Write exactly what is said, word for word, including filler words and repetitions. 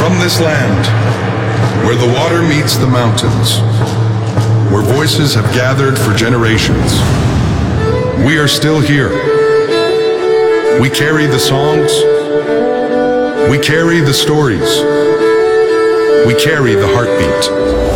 From this land, where the water meets the mountains, where voices have gathered for generations, we are still here. We carry the songs, we carry the stories, we carry the heartbeat.